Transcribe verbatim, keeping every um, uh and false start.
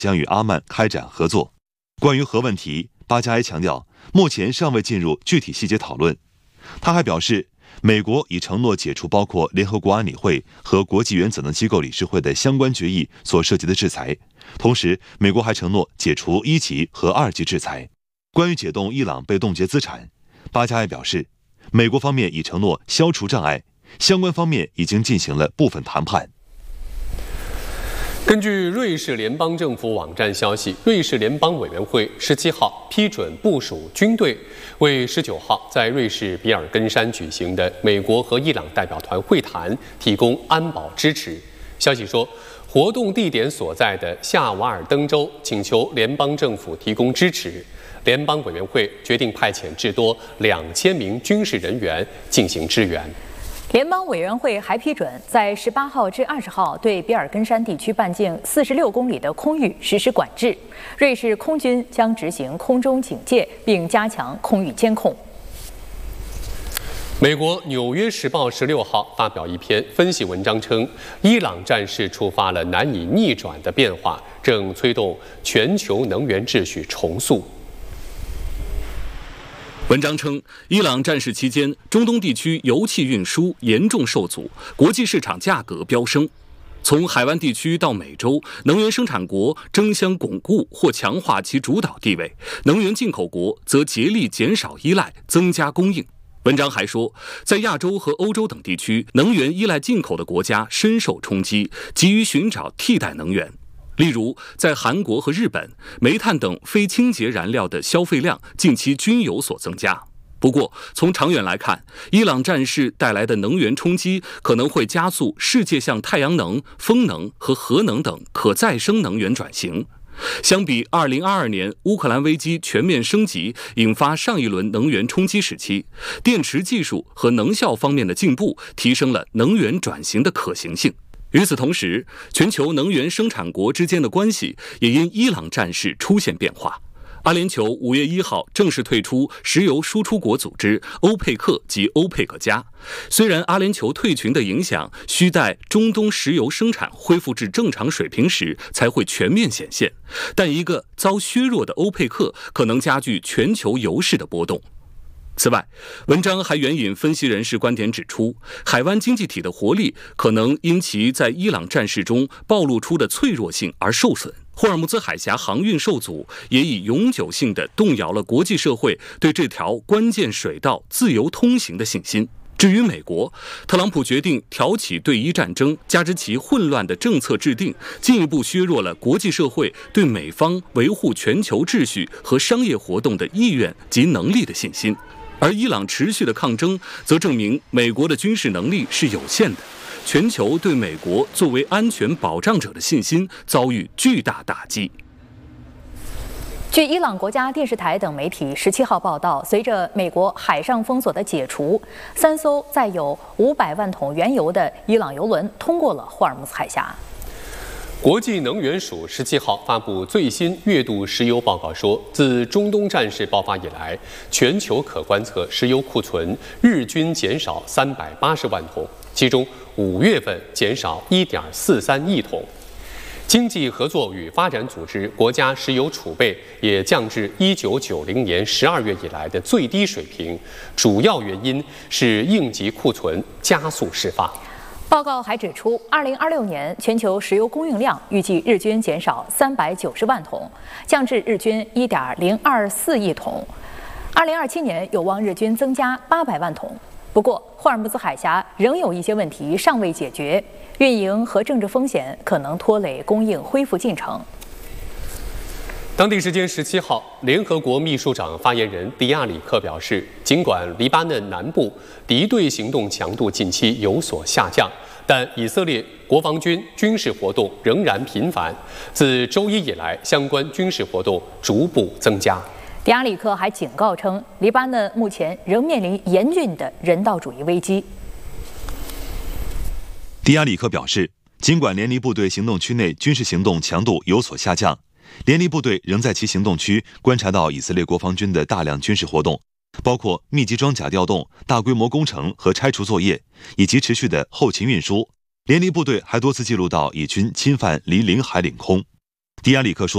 将与阿曼开展合作。关于核问题，巴加埃强调，目前尚未进入具体细节讨论。他还表示，美国已承诺解除包括联合国安理会和国际原子能机构理事会的相关决议所涉及的制裁，同时，美国还承诺解除一级和二级制裁。关于解冻伊朗被冻结资产，巴加埃表示，美国方面已承诺消除障碍，相关方面已经进行了部分谈判。 根据瑞士联邦政府网站消息，瑞士联邦委员会十七号批准部署军队，为十九号在瑞士比尔根山举行的美国和伊朗代表团会谈提供安保支持。消息说，活动地点所在的夏瓦尔登州请求联邦政府提供支持，联邦委员会决定派遣至多两千名军事人员进行支援。 联邦委员会还批准在十八号至二十号对比尔根山地区半径四十六公里的空域实施管制。瑞士空军将执行空中警戒，并加强空域监控。 美国《纽约时报》十六号发表一篇分析文章称，伊朗战事触发了难以逆转的变化，正推动全球能源秩序重塑。 文章称，伊朗战事期间，中东地区油气运输严重受阻，国际市场价格飙升。从海湾地区到美洲，能源生产国争相巩固或强化其主导地位，能源进口国则竭力减少依赖，增加供应。文章还说，在亚洲和欧洲等地区，能源依赖进口的国家深受冲击，急于寻找替代能源。例如，在韩国和日本，煤炭等非清洁燃料的消费量近期均有所增加。不过，从长远来看，伊朗战事带来的能源冲击可能会加速世界向太阳能、风能和核能等可再生能源转型。相比二零二二年乌克兰危机全面升级，引发上一轮能源冲击时期，电池技术和能效方面的进步，提升了能源转型的可行性。与此同时，全球能源生产国之间的关系也因伊朗战事出现变化。阿联酋五月一号正式退出石油输出国组织欧佩克及欧佩克加。虽然阿联酋退群的影响需待中东石油生产恢复至正常水平时才会全面显现，但一个遭削弱的欧佩克可能加剧全球油市的波动。此外，文章还援引分析人士观点指出，海湾经济体的活力可能因其在伊朗战事中暴露出的脆弱性而受损。霍尔木兹海峡航运受阻，也已永久性地动摇了国际社会对这条关键水道自由通行的信心。至于美国，特朗普决定挑起对伊战争，加之其混乱的政策制定，进一步削弱了国际社会对美方维护全球秩序和商业活动的意愿及能力的信心。而伊朗持续的抗争，则证明美国的军事能力是有限的，全球对美国作为安全保障者的信心遭遇巨大打击。 据伊朗国家电视台等媒体十七号报道，随着美国海上封锁的解除，三艘载有五百万桶原油的伊朗油轮通过了霍尔木兹海峡。 国际能源署十七号发布最新月度石油报告说，自中东战事爆发以来，全球可观测石油库存日均减少三百八十万桶，其中五月份减少一点四三亿桶。经济合作与发展组织国家石油储备也降至一九九零年十二月以来的最低水平，主要原因是应急库存加速释放。 报告还指出，二零二六年全球石油供应量预计日均减少三百九十万桶，降至日均一点零二四亿桶。二零二七年有望日均增加八百万桶。不过，霍尔木兹海峡仍有一些问题尚未解决，运营和政治风险可能拖累供应恢复进程。 当地时间十七号，联合国秘书长发言人迪亚里克表示，尽管黎巴嫩南部敌对行动强度近期有所下降，但以色列国防军军事活动仍然频繁。自周一以来，相关军事活动逐步增加。 迪亚里克还警告称，黎巴嫩目前仍面临严峻的人道主义危机。 迪亚里克表示，尽管联黎部队行动区内军事行动强度有所下降，联黎部队仍在其行动区观察到以色列国防军的大量军事活动，包括密集装甲调动、大规模工程和拆除作业，以及持续的后勤运输。联黎部队还多次记录到以军侵犯黎领海领空。迪亚里克说，